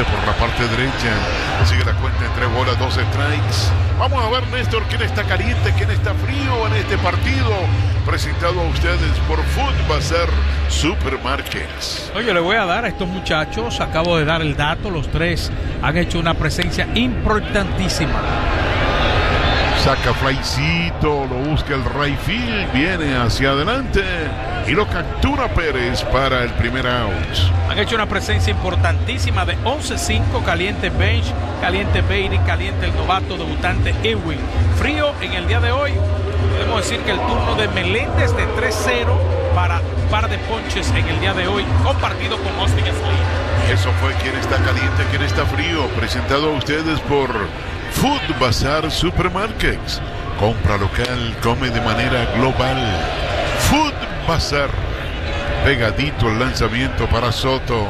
por la parte derecha. Sigue la cuenta en 3 bolas, 2 strikes. Vamos a ver, Néstor, quién está caliente, quién está frío en este partido. Presentado a ustedes por Food Bazar Supermarkets. Oye, le voy a dar a estos muchachos, acabo de dar el dato, los tres han hecho una presencia importantísima. Saca flycito, lo busca el right field, viene hacia adelante y lo captura Pérez para el primer out. Han hecho una presencia importantísima de 11-5, caliente Bench, caliente Beatty, caliente el novato debutante Ewing. Frío en el día de hoy, podemos decir que el turno de Meléndez de 3-0 para un par de ponches en el día de hoy, compartido con Austin Slater. Eso fue quien está caliente, quien está frío, presentado a ustedes por Food Bazar Supermarkets. Compra local, come de manera global. Food Bazar. Pegadito el lanzamiento para Soto.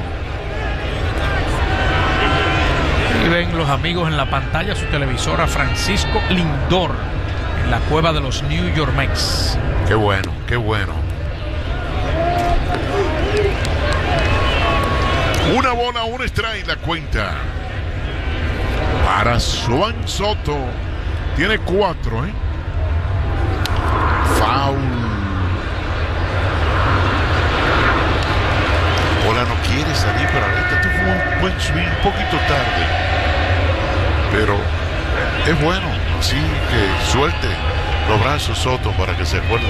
Y ven los amigos en la pantalla su televisora Francisco Lindor en la cueva de los New York Mets. Qué bueno, qué bueno. Una bola, un strike la cuenta para Juan Soto. Tiene 4, Foul. Bola no quiere salir para ahorita. Tuvo un buen swing, un poquito tarde, pero es bueno, así que suelte los brazos Soto para que se acuerde.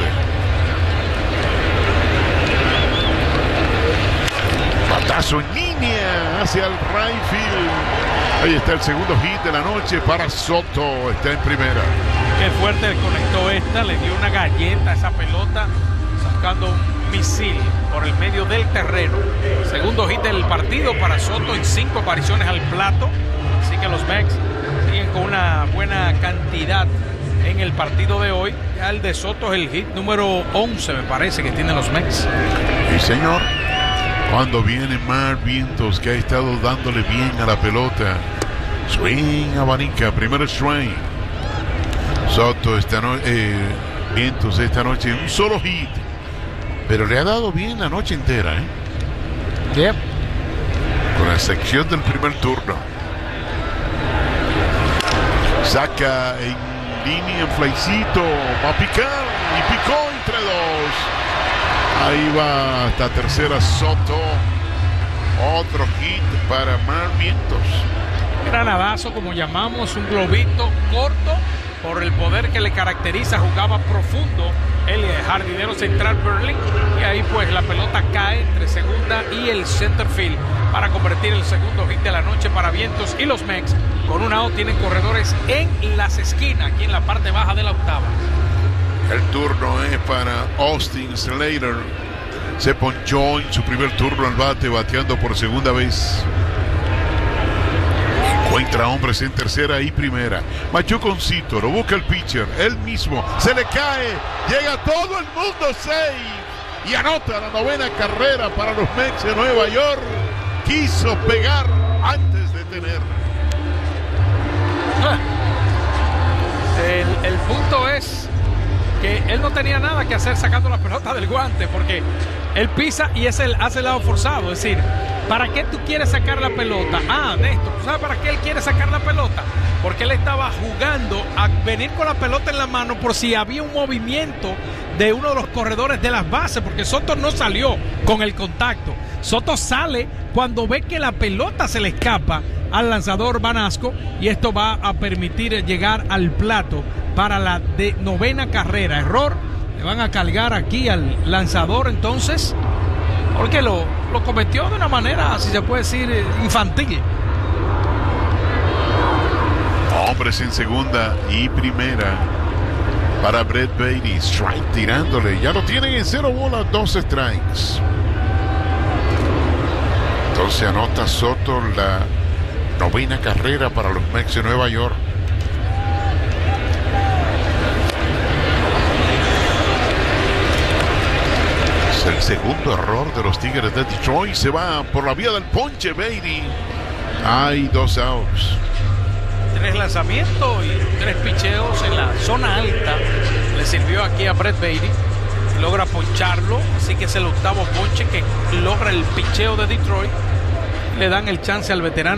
Batazo en línea hacia el right field. Ahí está el segundo hit de la noche para Soto. Está en primera. Qué fuerte conectó esta. Le dio una galleta a esa pelota, sacando un misil por el medio del terreno. Segundo hit del partido para Soto en 5 apariciones al plato. Así que los Mets siguen con una buena cantidad en el partido de hoy. Ya el de Soto es el hit número 11, me parece, que tienen los Mets. Sí, señor. Cuando viene Mark Vientos, que ha estado dándole bien a la pelota. Swing, abanica, primer strike. Soto Vientos esta noche, un solo hit. Pero le ha dado bien la noche entera, Yep. Con la excepción del primer turno. Saca en línea en flycito. Va a picar y picó entre 2. Ahí va hasta tercera Soto. Otro hit para Mark Vientos. Granadazo, como llamamos, un globito corto por el poder que le caracteriza. Jugaba profundo el jardinero central Berlin, y ahí pues la pelota cae entre segunda y el center field para convertir el segundo hit de la noche para Vientos. Y los Mets con un out tienen corredores en las esquinas, aquí en la parte baja de la octava. El turno es para Austin Slater. Se ponchó en su primer turno al bate, bateando por segunda vez. Encuentra hombres en tercera y primera. Machuconcito, lo busca el pitcher. Él mismo se le cae. Llega todo el mundo safe. Y anota la 9ª carrera para los Mets de Nueva York. Quiso pegar antes de tener. El punto es que él no tenía nada que hacer sacando la pelota del guante, porque él pisa y hace el lado forzado. Es decir, ¿para qué tú quieres sacar la pelota? Néstor, ¿tú sabes para qué él quiere sacar la pelota? Porque él estaba jugando a venir con la pelota en la mano por si había un movimiento de uno de los corredores de las bases, porque Soto no salió con el contacto. Soto sale cuando ve que la pelota se le escapa al lanzador Vanasco, y esto va a permitir llegar al plato para la 9ª carrera. Error, le van a cargar aquí al lanzador entonces, porque lo cometió de una manera, si se puede decir, infantil. Hombres en segunda y primera para Brett Beatty. Strike tirándole. Ya lo tienen en 0 bolas, 2 strikes. Entonces anota Soto la 9ª carrera para los Mets de Nueva York. Es el segundo error de los Tigres de Detroit. Se va por la vía del ponche Beatty. Hay 2 outs. 3 lanzamientos y 3 picheos en la zona alta. Le sirvió aquí a Brett Beatty. Logra poncharlo. Así que es el 8º ponche que logra el picheo de Detroit. Le dan el chance al veterano